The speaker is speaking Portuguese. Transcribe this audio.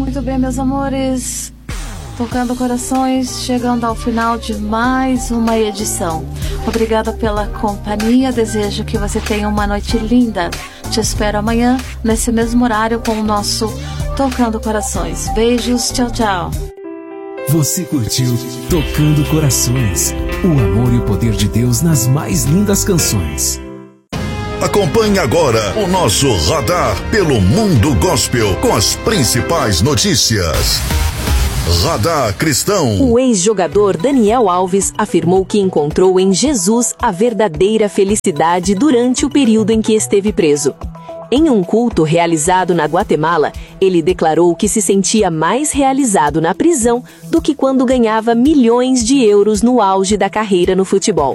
Muito bem, meus amores, tocando corações, chegando ao final de mais uma edição. Obrigada pela companhia, desejo que você tenha uma noite linda. Te espero amanhã, nesse mesmo horário, com o nosso Tocando Corações. Beijos, tchau, tchau. Você curtiu Tocando Corações, o amor e o poder de Deus nas mais lindas canções. Acompanhe agora o nosso radar pelo mundo gospel com as principais notícias. Radar Cristão. O ex-jogador Daniel Alves afirmou que encontrou em Jesus a verdadeira felicidade durante o período em que esteve preso. Em um culto realizado na Guatemala, ele declarou que se sentia mais realizado na prisão do que quando ganhava milhões de euros no auge da carreira no futebol.